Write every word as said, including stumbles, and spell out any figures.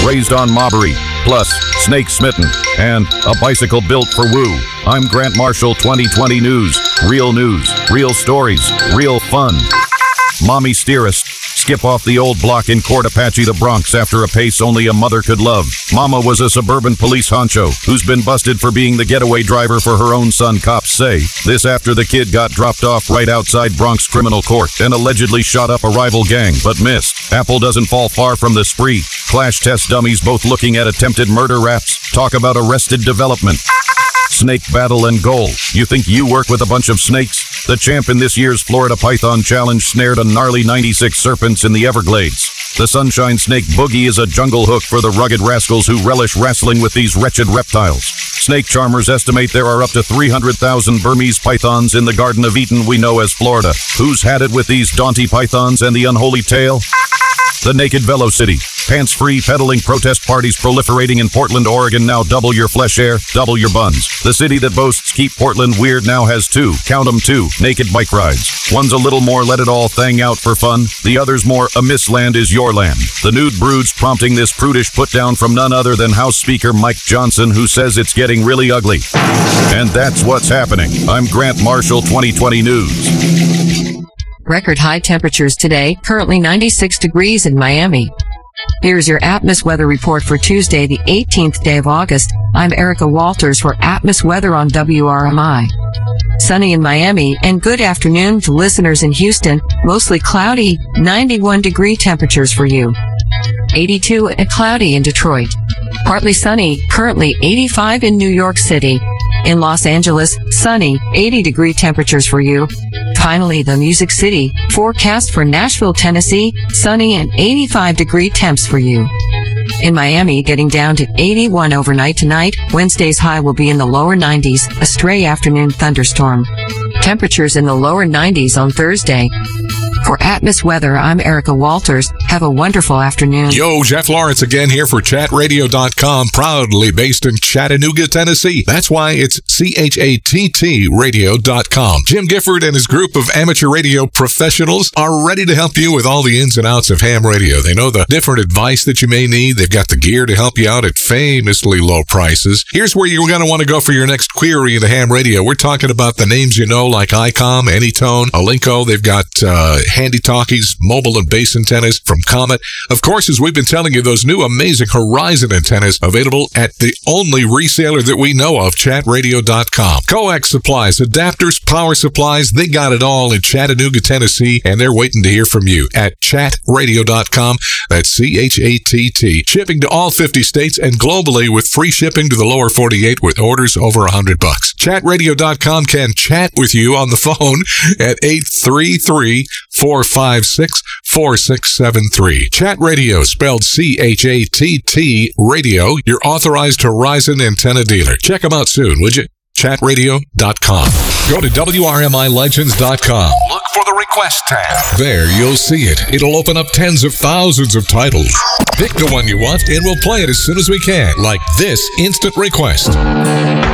raised on mobbery, plus snake smitten, and a bicycle built for woo. I'm Grant Marshall, twenty twenty News. Real news, real stories, real fun. Mommy Steerist. Skip off the old block in Court-Apache, the Bronx, after a pace only a mother could love. Mama was a suburban police honcho who's been busted for being the getaway driver for her own son, cops say. This after the kid got dropped off right outside Bronx criminal court and allegedly shot up a rival gang, but missed. Apple doesn't fall far from the spree. Clash test dummies both looking at attempted murder raps. Talk about arrested development. Snake battle and goal. You think you work with a bunch of snakes? The champ in this year's Florida Python Challenge snared a gnarly ninety-six serpents in the Everglades. The Sunshine Snake Boogie is a jungle hook for the rugged rascals who relish wrestling with these wretched reptiles. Snake charmers estimate there are up to three hundred thousand Burmese pythons in the Garden of Eden we know as Florida. Who's had it with these daunty pythons and the unholy tail? The Naked Velocity. Pants-free pedaling protest parties proliferating in Portland, Oregon. Now double your flesh air, double your buns. The city that boasts Keep Portland Weird now has two, count 'em two, naked bike rides. One's a little more let it all thang out for fun. The other's more a miss land is your land. The nude broods prompting this prudish put-down from none other than House Speaker Mike Johnson, who says it's getting really ugly. And that's what's happening. I'm Grant Marshall, twenty twenty News. Record high temperatures today, currently ninety-six degrees in Miami. Here's your Atmos weather report for Tuesday, the eighteenth day of August. I'm Erica Walters for Atmos Weather on W R M I. Sunny in Miami, and good afternoon to listeners in Houston. Mostly cloudy, ninety-one degree temperatures for you. eighty-two and cloudy in Detroit. Partly sunny, currently eighty-five in New York City. In Los Angeles, sunny, eighty degree temperatures for you. Finally, the Music City, forecast for Nashville, Tennessee, sunny and eighty-five degree temps for you. In Miami, getting down to eighty-one overnight tonight. Wednesday's high will be in the lower nineties, a stray afternoon thunderstorm. Temperatures in the lower nineties on Thursday. For Atmos Weather, I'm Erica Walters. Have a wonderful afternoon. Yo, Jeff Lawrence again here for Chat Radio dot com, proudly based in Chattanooga, Tennessee. That's why it's C H A T T radio dot com. Jim Gifford and his group of amateur radio professionals are ready to help you with all the ins and outs of ham radio. They know the different advice that you may need. They've got the gear to help you out at famously low prices. Here's where you're going to want to go for your next query into ham radio. We're talking about the names you know, like ICOM, Anytone, Alinco. They've got uh, handy talkies, mobile and base antennas from Comet. Of course, as we've been telling you, those new amazing Horizon antennas available at the only reseller that we know of, Chat Radio dot com. Coax supplies, adapters, power supplies, they got it all in Chattanooga, Tennessee, and they're waiting to hear from you at Chat Radio dot com. That's C H A T T. Shipping to all fifty states and globally with free shipping to the lower forty-eight with orders over one hundred bucks. Chat Radio dot com can chat with you on the phone at eight three three, four five six, four six seven three. Chat Radio, spelled C H A T T Radio, your authorized Horizon antenna dealer. Check them out soon, would you? Chat Radio dot com. Go to W R M I Legends dot com. Look for the request tab. There, you'll see it. It'll open up tens of thousands of titles. Pick the one you want, and we'll play it as soon as we can, like this instant request.